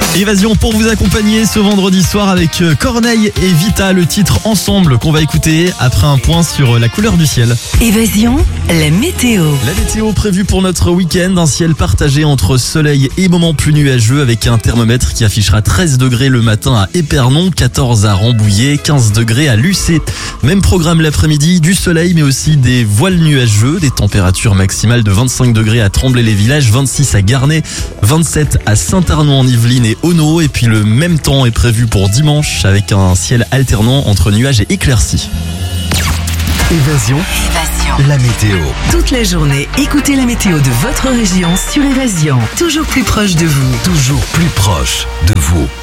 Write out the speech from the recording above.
Évasion pour vous accompagner ce vendredi soir avec Corneille et Vita, le titre Ensemble qu'on va écouter après un point sur la couleur du ciel. Évasion, la météo. La météo prévue pour notre week-end, un ciel partagé entre soleil et moments plus nuageux avec un thermomètre qui affichera 13 degrés le matin à Épernon, 14 à Rambouillet, 15 degrés à Lucé. Même programme l'après-midi, du soleil mais aussi des voiles nuageux, des températures maximales de 25 degrés à Tremblay-les-Villages, 26 à Garnay, 27 à Saint-Arnaud-en-Yvelines et Auneau. Et puis le même temps est prévu pour dimanche avec un ciel alternant entre nuages et éclaircies. Évasion, la météo. Toute la journée, écoutez la météo de votre région sur Évasion. Toujours plus proche de vous. Toujours plus proche de vous.